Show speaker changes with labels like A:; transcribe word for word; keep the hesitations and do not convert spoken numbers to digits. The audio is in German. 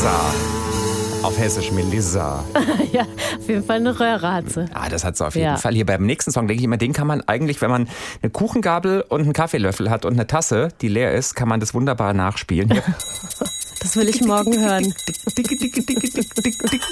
A: Melissa. Auf Hessisch Melissa.
B: Ja, auf jeden Fall eine Röhre hat sie.
A: Ah, das hat sie auf jeden
B: Ja.
A: Fall. Hier beim nächsten Song denke ich immer, den kann man eigentlich, wenn man eine Kuchengabel und einen Kaffeelöffel hat und eine Tasse, die leer ist, kann man das wunderbar nachspielen. Hier.
B: Das will ich morgen hören.
A: Dick, dick, dick, dick, dick, dick, dick, dick.